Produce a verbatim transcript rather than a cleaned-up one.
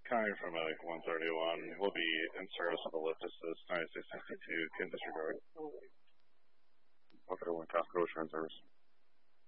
Coming from a one thirty-one, we'll be in service of the lift assist ninety-six sixty-two, can disregard. one thirty-one, Costco, return service.